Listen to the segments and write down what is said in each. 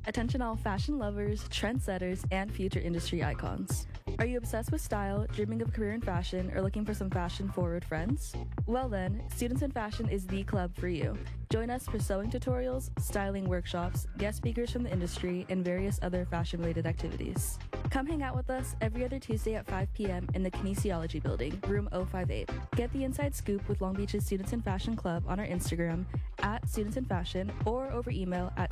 Attention all fashion lovers, trendsetters, and future industry icons. Are you obsessed with style, dreaming of a career in fashion, or looking for some fashion-forward friends? Well then, Students in Fashion is the club for you. Join us for sewing tutorials, styling workshops, guest speakers from the industry, and various other fashion-related activities. Come hang out with us every other Tuesday at 5 p.m. in the Kinesiology Building, room 058. Get the inside scoop with Long Beach's Students in Fashion Club on our Instagram at Students in Fashion or over email at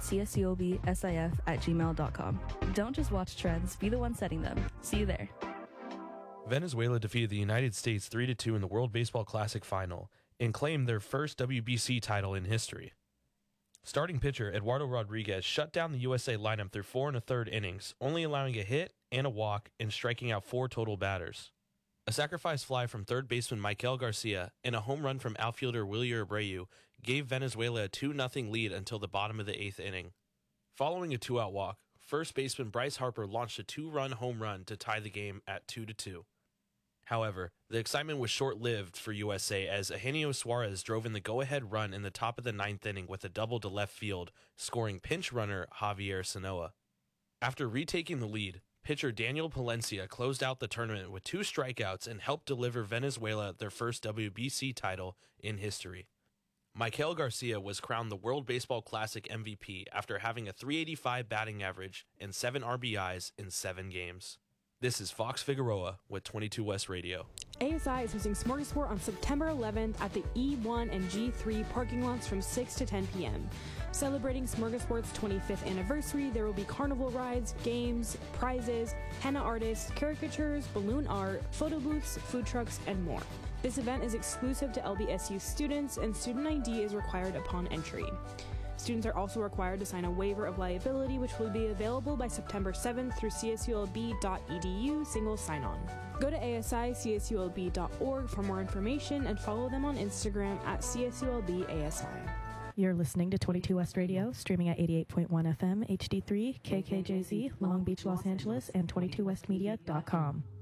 csubsif@gmail.com. Don't just watch trends, be the one setting them. See you there. Venezuela defeated the United States 3-2 in the World Baseball Classic final and claimed their first WBC title in history. Starting pitcher Eduardo Rodriguez shut down the USA lineup through 4 1/3 innings, only allowing a hit and a walk and striking out 4 total batters. A sacrifice fly from third baseman Michael Garcia and a home run from outfielder Wilyer Abreu gave Venezuela a 2-0 lead until the bottom of the 8th inning. Following a 2-out walk, first baseman Bryce Harper launched a 2-run home run to tie the game at 2-2. However, the excitement was short-lived for USA as Eugenio Suarez drove in the go-ahead run in the top of the 9th inning with a double to left field, scoring pinch runner Javier Sanoa. After retaking the lead, pitcher Daniel Palencia closed out the tournament with 2 strikeouts and helped deliver Venezuela their first WBC title in history. Michael Garcia was crowned the World Baseball Classic MVP after having a .385 batting average and 7 RBIs in 7 games. This is Fox Figueroa with 22 West Radio. ASI is hosting Smorgasbord on September 11th at the E1 and G3 parking lots from 6 to 10 p.m. Celebrating Smorgasbord's 25th anniversary, there will be carnival rides, games, prizes, henna artists, caricatures, balloon art, photo booths, food trucks, and more. This event is exclusive to LBSU students, and student ID is required upon entry. Students are also required to sign a waiver of liability, which will be available by September 7th through csulb.edu single sign-on. Go to asiCSULB.org for more information and follow them on Instagram at CSULBASI. You're listening to 22 West Radio, streaming at 88.1 FM, HD3, KKJZ, Long Beach, Los Angeles, and 22westmedia.com.